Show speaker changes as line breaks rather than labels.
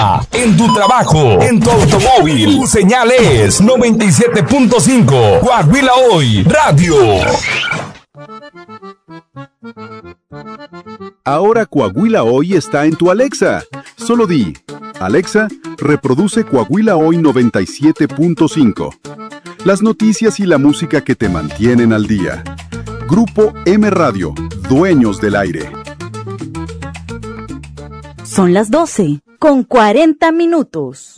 En tu trabajo, en tu automóvil, tu señal es 97.5. Coahuila Hoy Radio.
Ahora Coahuila Hoy está en tu Alexa. Solo di, Alexa, reproduce Coahuila Hoy 97.5. Las noticias y la música que te mantienen al día. Grupo M Radio, dueños del aire.
Son las 12:40.